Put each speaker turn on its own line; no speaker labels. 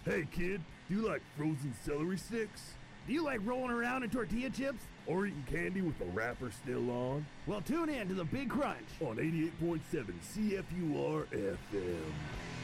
Hey kid, do you like frozen celery sticks?
Do you like rolling around in tortilla chips?
Or eating candy with the wrapper still on?
Well, tune in to The Big Crunch
On 88.7 CFUR FM.